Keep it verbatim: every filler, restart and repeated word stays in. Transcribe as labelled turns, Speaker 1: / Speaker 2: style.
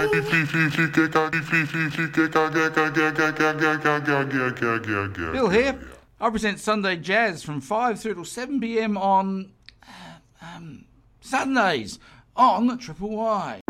Speaker 1: Bill here. I present Sunday Jazz from five through till seven p m on uh, um, Sundays on Triple Y.